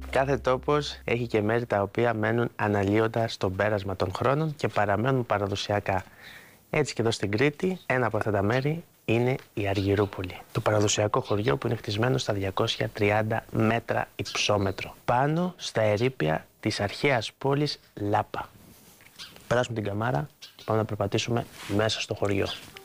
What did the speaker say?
Κάθε τόπος έχει και μέρη τα οποία μένουν αναλύοντα στον πέρασμα των χρόνων και παραμένουν παραδοσιακά. Έτσι και εδώ στην Κρήτη, ένα από αυτά τα μέρη είναι η Αργυρούπολη. Το παραδοσιακό χωριό που είναι χτισμένο στα 230 μέτρα υψόμετρο. Πάνω στα ερείπια της αρχαίας πόλης Λάπα. Περάσουμε την καμάρα και πάμε να περπατήσουμε μέσα στο χωριό.